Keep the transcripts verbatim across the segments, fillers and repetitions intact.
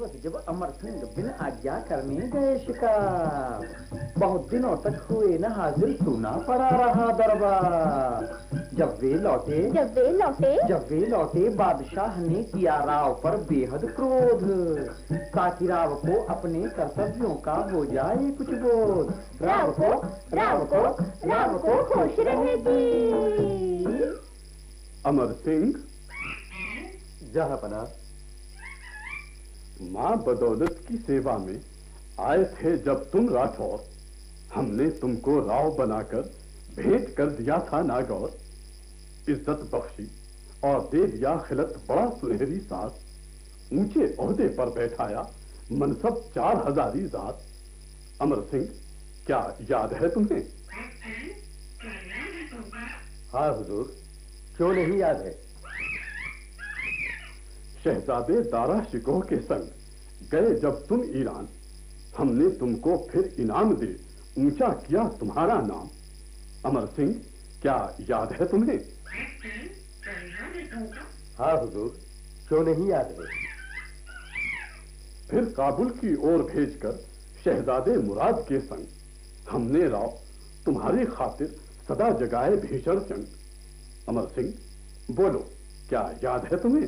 जब अमर सिंह बिन आज्ञा करने गए शिकार, बहुत दिनों तक हुए न हाजिर, सुना पड़ा रहा दरबार। जब वे लौटे जब वे लौटे जब वे लौटे बादशाह ने किया राव पर बेहद क्रोध, ताकि राव को अपने कर्तव्यों का हो जाए कुछ बोध। राव को राव को राव को खुश रहेगी। अमर सिंह, जहांपना, माँ बदौलत की सेवा में आए थे जब तुम राठौर, हमने तुमको राव बनाकर भेंट कर दिया था नागौर। इज्जत बख्शी और दे दिया खिलत बड़ा सुनहरी साथ, ऊंचे ओहदे पर बैठाया मनसब चार हजारी जात। अमर सिंह, क्या याद है तुम्हें? हाँ हुजूर, क्यों नहीं याद है। शहजादे दारा शिकोह के संग गए जब तुम ईरान, हमने तुमको फिर इनाम दे ऊंचा किया तुम्हारा नाम। अमर सिंह, क्या याद है तुम्हें? हाँ हुजूर, क्यों नहीं याद है। फिर काबुल की ओर भेजकर शहजादे मुराद के संग हमने राव तुम्हारी खातिर सदा जगाए भीषण जंग। अमर सिंह, बोलो, क्या याद है तुम्हें?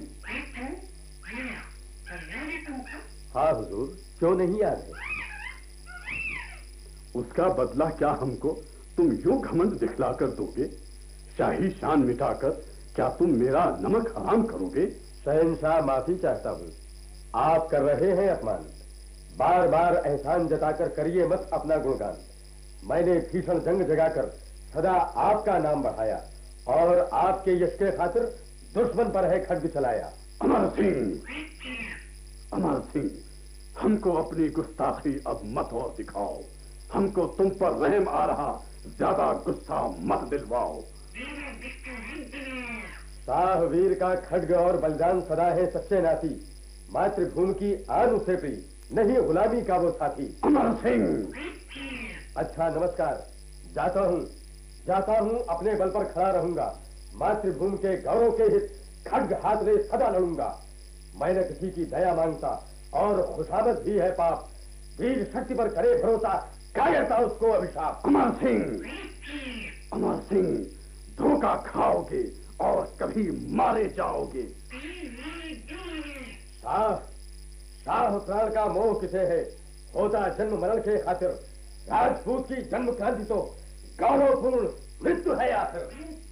हाँ हुजूर, क्यों नहीं याद है। उसका बदला क्या हमको तुम यूं घमंड दिखलाकर दोगे? शाही शान मिटाकर क्या तुम मेरा नमक हराम करोगे? शहंशाह, माफी चाहता हूँ, आप कर रहे हैं अपमान। बार बार एहसान जताकर करिए मत अपना गुणगान। मैंने भीषण जंग जगाकर सदा आपका नाम बढ़ाया, और आपके यश के खातिर दुश्मन पर है खड्ग चलाया। अमर सिंह, अमर सिंह, हमको अपनी गुस्ताखी अब मत और दिखाओ। हमको तुम पर रहम आ रहा, ज्यादा गुस्सा मत दिलवाओ। शाह वीर का खड्ग और बलिदान सदा है सच्चे नाती। मातृभूमि की आन उसे प्री, नहीं गुलामी का वो साथी। अमर सिंह, अच्छा नमस्कार, जाता हूँ जाता हूँ अपने बल पर खड़ा रहूंगा। मातृभूमि के गौरव के हित खड्ग हाथ में सदा लड़ूंगा। मैं न किसी की दया मांगता, और खुशामद भी है पाप। वीर शक्ति पर करे भरोसा, कायरता उसको अभिशाप। अमर सिंह, अमर सिंह, धोखा खाओगे और कभी मारे जाओगे। शाह, शाह प्राण का मोह किसे है, होता जन्म मरण के खातिर। राजपूत की जन्म क्रांति तो गौरवपूर्ण मृत्यु है आखिर।